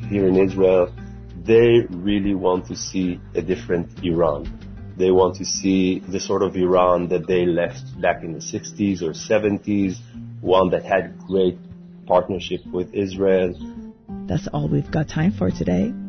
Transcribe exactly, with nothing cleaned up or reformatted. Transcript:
here in Israel, they really want to see a different Iran. They want to see the sort of Iran that they left back in the sixties or seventies, one that had great partnership with Israel. That's all we've got time for today.